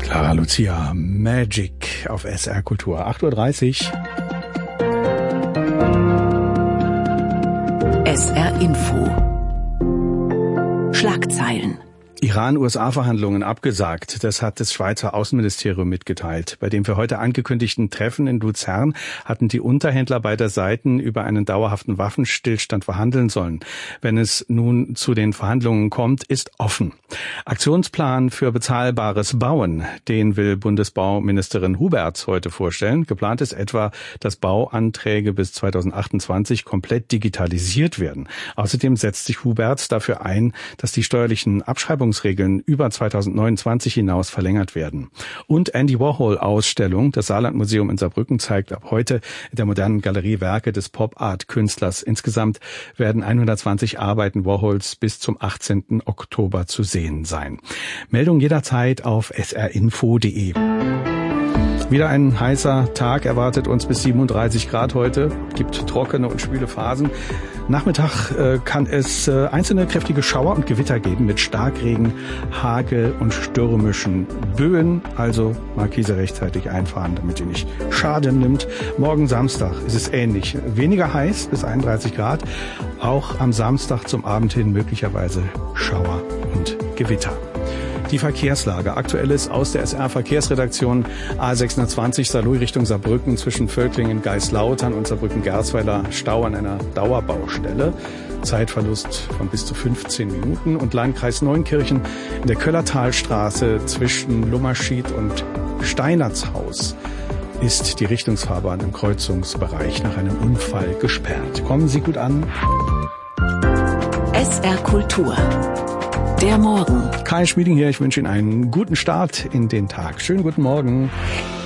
Clara Lucia, Magic auf SR Kultur, 8:30 Uhr. SR Info. Schlagzeilen. Iran-USA-Verhandlungen abgesagt, das hat das Schweizer Außenministerium mitgeteilt. Bei dem für heute angekündigten Treffen in Luzern hatten die Unterhändler beider Seiten über einen dauerhaften Waffenstillstand verhandeln sollen. Wenn es nun zu den Verhandlungen kommt, ist offen. Aktionsplan für bezahlbares Bauen, den will Bundesbauministerin Huberts heute vorstellen. Geplant ist etwa, dass Bauanträge bis 2028 komplett digitalisiert werden. Außerdem setzt sich Huberts dafür ein, dass die steuerlichen Abschreibungsregeln über 2029 hinaus verlängert werden. Und Andy Warhol-Ausstellung. Das Saarlandmuseum in Saarbrücken zeigt ab heute in der modernen Galerie Werke des Pop-Art-Künstlers. Insgesamt werden 120 Arbeiten Warhols bis zum 18. Oktober zu sehen sein. Meldung jederzeit auf srinfo.de. Wieder ein heißer Tag erwartet uns bis 37 Grad heute. Gibt trockene und schwüle Phasen. Nachmittag kann es einzelne kräftige Schauer und Gewitter geben mit Starkregen, Hagel und stürmischen Böen. Also Markise rechtzeitig einfahren, damit ihr nicht Schaden nimmt. Morgen Samstag ist es ähnlich. Weniger heiß bis 31 Grad. Auch am Samstag zum Abend hin möglicherweise Schauer und Gewitter. Die Verkehrslage. Aktuelles aus der SR-Verkehrsredaktion. A620 Saarlouis Richtung Saarbrücken zwischen Völklingen, Geislautern und Saarbrücken-Garzweiler Stau an einer Dauerbaustelle. Zeitverlust von bis zu 15 Minuten. Und Landkreis Neunkirchen in der Köllertalstraße zwischen Lummerschied und Steinertshaus ist die Richtungsfahrbahn im Kreuzungsbereich nach einem Unfall gesperrt. Kommen Sie gut an. SR Kultur. Der Morgen. Kai Schmieding hier, ich wünsche Ihnen einen guten Start in den Tag. Schönen guten Morgen.